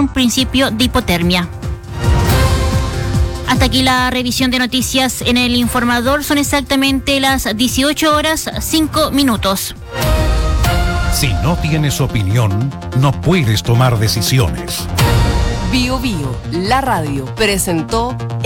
un principio de hipotermia. Hasta aquí la revisión de noticias en el informador. Son exactamente las 18:05. Si no tienes opinión, no puedes tomar decisiones. Bio Bio, la radio, presentó